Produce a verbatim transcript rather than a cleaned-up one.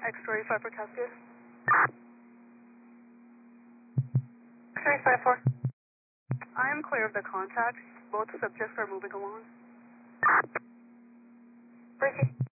X-ray five for Cascade. X-ray five four. I am clear of the contact. Both subjects are moving along. Briefing.